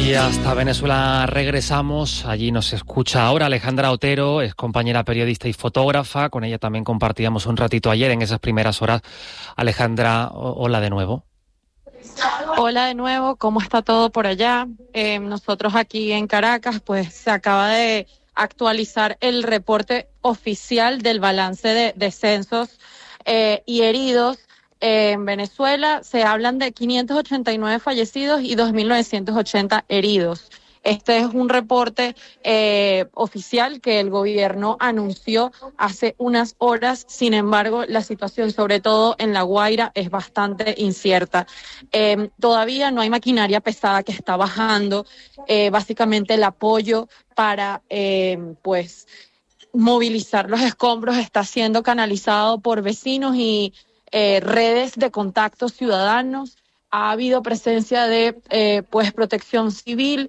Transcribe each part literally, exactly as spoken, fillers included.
Y hasta Venezuela regresamos. Allí nos escucha ahora Alejandra Otero, es compañera periodista y fotógrafa. Con ella también compartíamos un ratito ayer en esas primeras horas. Alejandra, hola de nuevo. Hola de nuevo, ¿cómo está todo por allá? Eh, nosotros aquí en Caracas, pues se acaba de actualizar el reporte oficial del balance de descensos eh, y heridos. Eh, en Venezuela se hablan de quinientos ochenta y nueve fallecidos y dos mil novecientos ochenta heridos. Este es un reporte eh, oficial que el gobierno anunció hace unas horas. Sin embargo, la situación, sobre todo en La Guaira, es bastante incierta. Eh, todavía no hay maquinaria pesada que está bajando. Eh, básicamente el apoyo para, eh, pues, movilizar los escombros está siendo canalizado por vecinos y eh, redes de contactos ciudadanos. Ha habido presencia de eh, pues protección civil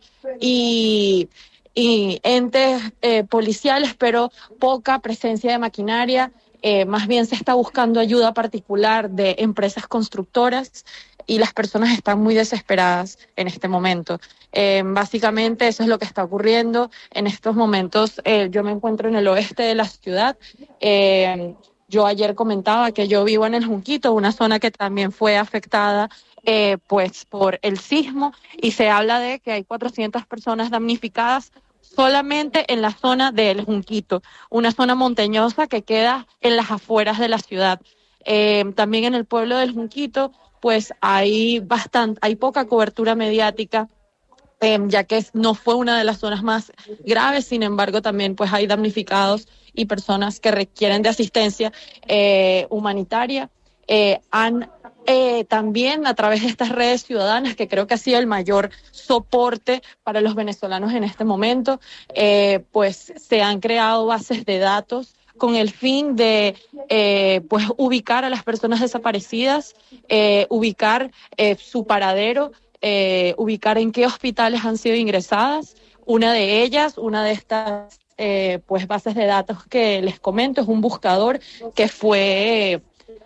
y, y entes eh, policiales, pero poca presencia de maquinaria. Eh, más bien se está buscando ayuda particular de empresas constructoras y las personas están muy desesperadas en este momento. Eh, básicamente eso es lo que está ocurriendo en estos momentos. Eh, yo me encuentro en el oeste de la ciudad. Eh, yo ayer comentaba que yo vivo en el Junquito, una zona que también fue afectada Eh, pues por el sismo, y se habla de que hay cuatrocientas personas damnificadas solamente en la zona del Junquito, una zona montañosa que queda en las afueras de la ciudad. Eh, también en el pueblo del Junquito, pues hay bastante, hay poca cobertura mediática, eh, ya que no fue una de las zonas más graves. Sin embargo, también pues hay damnificados y personas que requieren de asistencia eh, humanitaria. Eh, han eh, también a través de estas redes ciudadanas, que creo que ha sido el mayor soporte para los venezolanos en este momento, eh, pues se han creado bases de datos con el fin de eh, pues ubicar a las personas desaparecidas, eh, ubicar eh, su paradero, eh, ubicar en qué hospitales han sido ingresadas. Una de ellas, una de estas eh, pues bases de datos que les comento, es un buscador que fue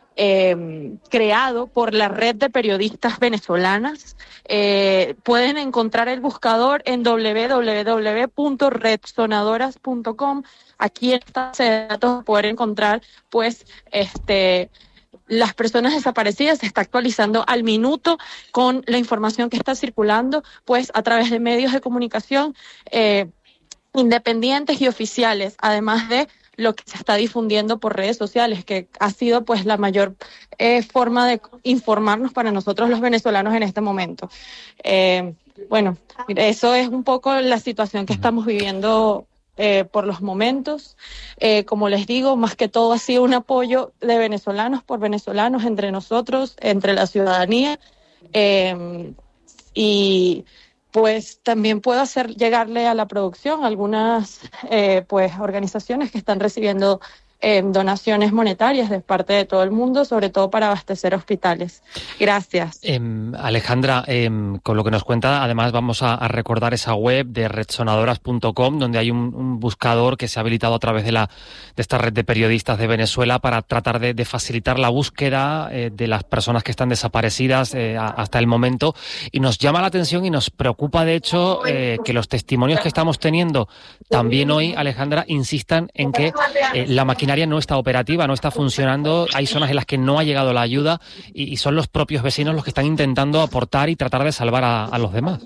Eh, creado por la red de periodistas venezolanas. Eh, pueden encontrar el buscador en doble u doble u doble u punto red sonadoras punto com. Aquí en esta base de datos poder encontrar pues este las personas desaparecidas. Se está actualizando al minuto con la información que está circulando pues a través de medios de comunicación eh, independientes y oficiales, además de lo que se está difundiendo por redes sociales, que ha sido pues la mayor eh, forma de informarnos para nosotros los venezolanos en este momento. Eh, bueno, eso es un poco la situación que estamos viviendo eh, por los momentos. Eh, como les digo, más que todo ha sido un apoyo de venezolanos por venezolanos, entre nosotros, entre la ciudadanía, eh, y pues también puedo hacer llegarle a la producción algunas eh, pues organizaciones que están recibiendo eh, donaciones monetarias de parte de todo el mundo, sobre todo para abastecer hospitales. Gracias. Eh, Alejandra, eh, con lo que nos cuenta, además vamos a, a recordar esa web de red sonadoras punto com, donde hay un, un buscador que se ha habilitado a través de la de esta red de periodistas de Venezuela para tratar de, de facilitar la búsqueda eh, de las personas que están desaparecidas eh, a, hasta el momento. Y nos llama la atención y nos preocupa, de hecho, eh, que los testimonios que estamos teniendo también hoy, Alejandra, insistan en que eh, la maquinaria no está operativa, no está funcionando. Hay zonas en las que no ha llegado la ayuda y, y son los propios vecinos los que están intentando aportar y tratar de salvar a, a los demás.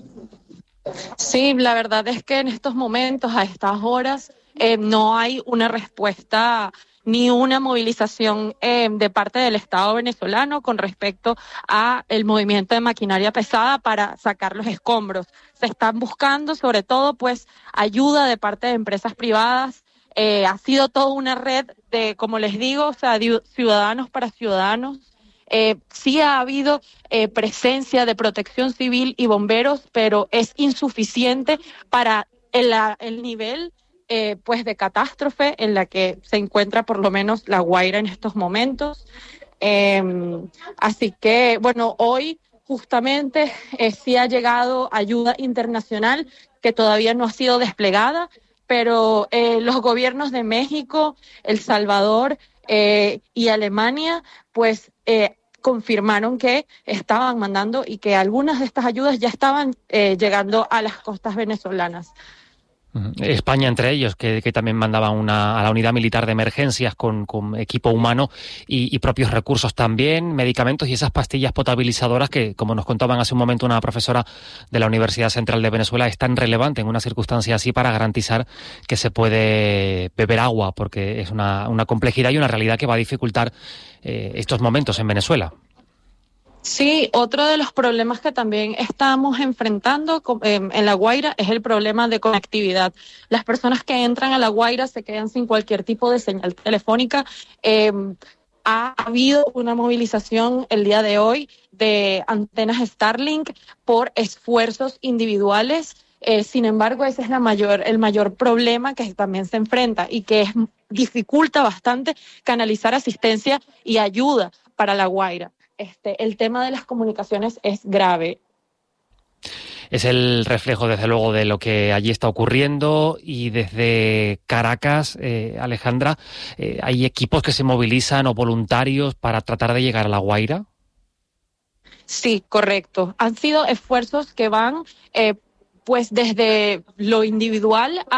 Sí, la verdad es que en estos momentos, a estas horas, eh, no hay una respuesta ni una movilización eh, de parte del Estado venezolano con respecto a el movimiento de maquinaria pesada para sacar los escombros. Se están buscando, sobre todo, pues, ayuda de parte de empresas privadas. Eh, ha sido toda una red de, como les digo, o sea, de ciudadanos para ciudadanos. Eh, sí ha habido eh, presencia de protección civil y bomberos, pero es insuficiente para el, el nivel eh, pues de catástrofe en la que se encuentra por lo menos La Guaira en estos momentos. Eh, así que, bueno, hoy justamente eh, sí ha llegado ayuda internacional que todavía no ha sido desplegada, pero eh, los gobiernos de México, El Salvador eh, y Alemania, pues eh, confirmaron que estaban mandando y que algunas de estas ayudas ya estaban eh, llegando a las costas venezolanas. España entre ellos, que, que también mandaba una, a la unidad militar de emergencias con, con equipo humano y, y propios recursos también, medicamentos y esas pastillas potabilizadoras que, como nos contaban hace un momento una profesora de la Universidad Central de Venezuela, es tan relevante en una circunstancia así para garantizar que se puede beber agua, porque es una, una complejidad y una realidad que va a dificultar eh, estos momentos en Venezuela. Sí, otro de los problemas que también estamos enfrentando en La Guaira es el problema de conectividad. Las personas que entran a La Guaira se quedan sin cualquier tipo de señal telefónica. Eh, ha habido una movilización el día de hoy de antenas Starlink por esfuerzos individuales. Eh, sin embargo, ese es la mayor, el mayor problema que también se enfrenta y que es, dificulta bastante canalizar asistencia y ayuda para La Guaira. Este, el tema de las comunicaciones es grave. Es el reflejo, desde luego, de lo que allí está ocurriendo y desde Caracas, eh, Alejandra, eh, ¿hay equipos que se movilizan o voluntarios para tratar de llegar a La Guaira? Sí, correcto. Han sido esfuerzos que van eh, pues desde lo individual a